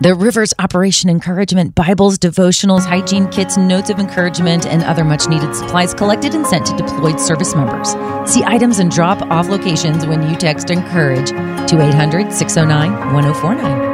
The Rivers Operation Encouragement, Bibles, devotionals, hygiene kits, notes of encouragement, and other much-needed supplies collected and sent to deployed service members. See items and drop-off locations when you text ENCOURAGE to 800-609-1049.